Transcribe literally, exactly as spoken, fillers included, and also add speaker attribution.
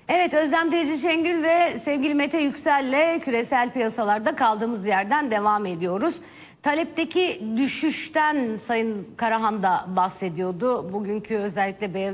Speaker 1: Evet, Özlem Derici Şengül ve sevgili Mete Yüksel'le küresel piyasalarda kaldığımız yerden devam ediyoruz. Talepteki düşüşten Sayın Karahan da bahsediyordu. Bugünkü özellikle beyaz